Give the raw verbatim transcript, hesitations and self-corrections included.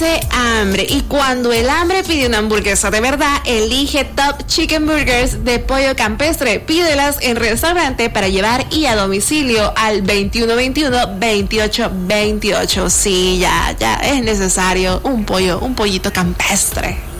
hace hambre y cuando el hambre pide una hamburguesa de verdad, elige Top Chicken Burgers de pollo campestre. Pídelas en restaurante para llevar y a domicilio al veintiuno veintiuno veintiocho veintiocho. Sí, ya, ya es necesario un pollo, un pollito campestre.